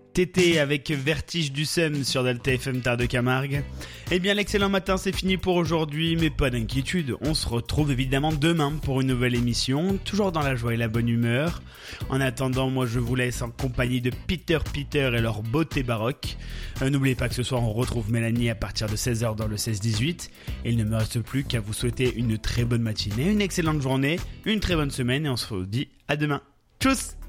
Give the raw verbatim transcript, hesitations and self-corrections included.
Tété avec Vertige du Seum sur Delta F M Terre de Camargue. Eh bien, l'excellent matin, c'est fini pour aujourd'hui, mais pas d'inquiétude. On se retrouve évidemment demain pour une nouvelle émission, toujours dans la joie et la bonne humeur. En attendant, moi je vous laisse en compagnie de Peter Peter et leur beauté baroque. Euh, n'oubliez pas que ce soir on retrouve Mélanie à partir de seize heures dans le seize dix-huit. Et il ne me reste plus qu'à vous souhaiter une très bonne matinée, une excellente journée, une très bonne semaine et on se dit à demain. Tchuss!